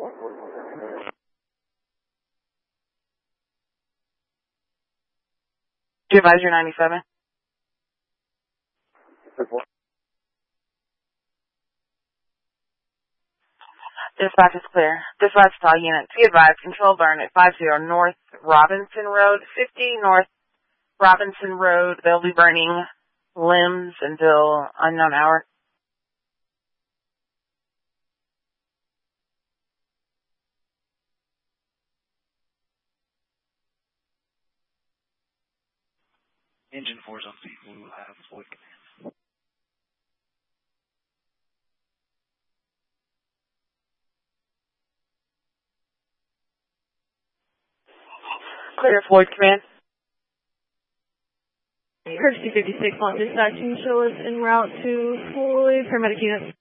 Advisor 97. Dispatch is clear. Dispatch to all units. Be advised, control burn at 50 North Robinson Road, 50 North Robinson Road. They'll be burning limbs until unknown hour. Engine 4 is on scene. We will have void command. Clear, Floyd Command. Emergency 56 on dispatch. Can you show us en route to Floyd paramedic units?